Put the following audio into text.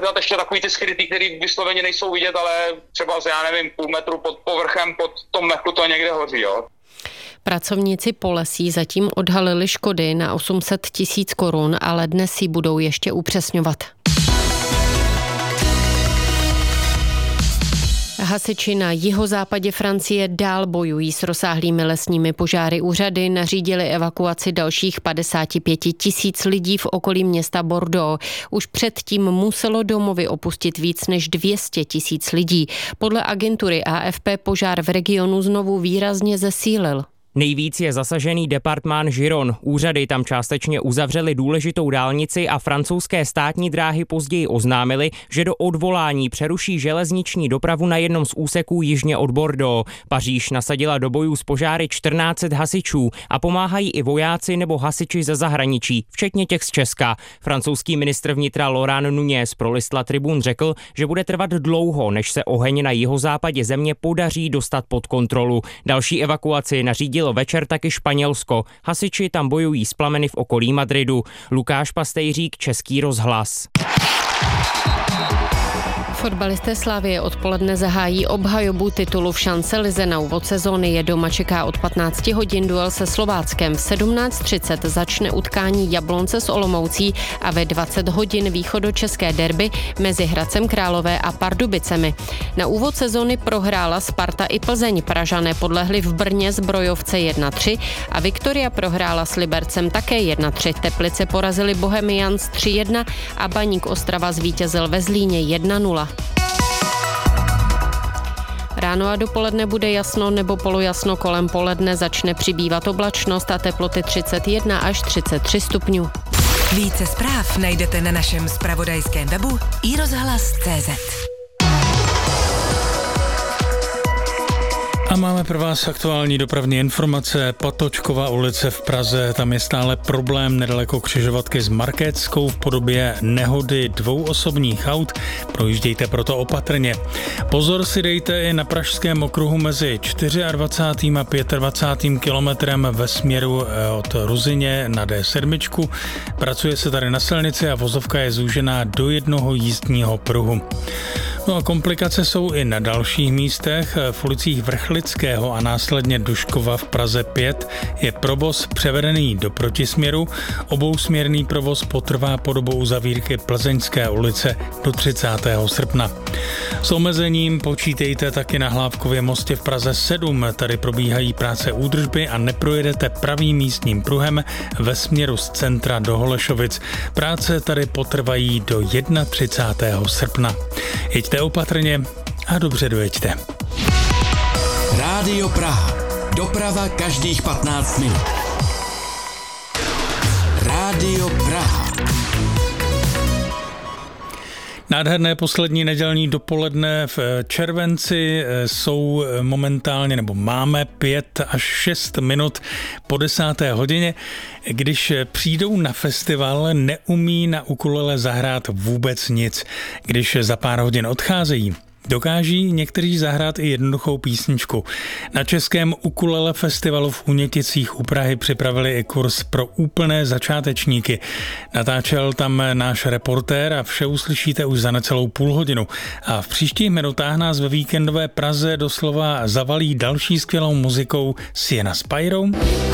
hledat ještě takový ty skrytý, který vysloveně nejsou vidět, ale třeba já nevím, půl metru pod povrchem, pod tom mechu to někde hoří, jo. Pracovníci Polesí zatím odhalili škody na 800 000 korun, ale dnes si budou ještě upřesňovat. Hasiči na jihozápadě Francie dál bojují s rozsáhlými lesními požáry. Úřady nařídily evakuaci dalších 55 000 lidí v okolí města Bordeaux. Už předtím muselo domovy opustit víc než 200 000 lidí. Podle agentury AFP požár v regionu znovu výrazně zesílil. Nejvíc je zasažený departmán Giron. Úřady tam částečně uzavřely důležitou dálnici a francouzské státní dráhy později oznámily, že do odvolání přeruší železniční dopravu na jednom z úseků jižně od Bordeaux. Paříž nasadila do bojů s požáry 1400 hasičů a pomáhají i vojáci nebo hasiči ze zahraničí, včetně těch z Česka. Francouzský ministr vnitra Laurent Nunez pro list La Tribune řekl, že bude trvat dlouho, než se oheň na jihozápadě země podaří dostat pod kontrolu. Další evakuaci nařídil večer taky Španělsko. Hasiči tam bojují s plameny v okolí Madridu. Lukáš Pastejřík, Český rozhlas. Fotbalisté Slavie odpoledne zahájí obhajobu titulu v šancelize. Na úvod sezóny je doma čeká od 15 hodin duel se Slováckem. V 17:30 začne utkání Jablonce s Olomoucí a ve 20 hodin východočeské derby mezi Hradcem Králové a Pardubicemi. Na úvod sezóny prohrála Sparta i Plzeň. Pražané podlehli v Brně Zbrojovce 1-3 a Viktoria prohrála s Libercem také 1-3. Teplice porazili Bohemians 3-1 a Baník Ostrava zvítězil ve Zlíně 1-0. Ráno a dopoledne bude jasno nebo polojasno, kolem poledne začne přibývat oblačnost a teploty 31 až 33 stupňů. Více zpráv najdete na našem zpravodajském webu iRozhlas.cz. A máme pro vás aktuální dopravní informace. Patočkova ulice v Praze, tam je stále problém nedaleko křižovatky s Markétskou v podobě nehody 2 osobních aut. Projíždějte proto opatrně. Pozor si dejte i na pražském okruhu mezi 24. a 25. kilometrem ve směru od Ruzyně na D7. Pracuje se tady na silnici a vozovka je zúžená do jednoho jízdního pruhu. No a komplikace jsou i na dalších místech. V ulicích Vrchlického a následně Duškova v Praze 5 je provoz převedený do protisměru. Obousměrný provoz potrvá po dobu uzavírky Plzeňské ulice do 30. srpna. S omezením počítejte taky na Hlávkově mostě v Praze 7. Tady probíhají práce údržby a neprojedete pravým místním pruhem ve směru z centra do Holešovic. Práce tady potrvají do 31. srpna. Jeďte opatrně a dobře dojeďte. Rádio Praha. Doprava každých 15 minut. Rádio Praha. Nádherné poslední nedělní dopoledne v červenci jsou momentálně, nebo máme 5 až 6 minut po 10. hodině. Když přijdou na festival, neumí na ukulele zahrát vůbec nic. Když za pár hodin odcházejí, dokáží někteří zahrát i jednoduchou písničku. Na českém ukulele festivalu v Uněticích u Prahy připravili i kurz pro úplné začátečníky. Natáčel tam náš reportér a vše uslyšíte už za necelou půl hodinu. A v příštích minutách nás ve víkendové Praze doslova zavalí další skvělou muzikou Sienna Spyro.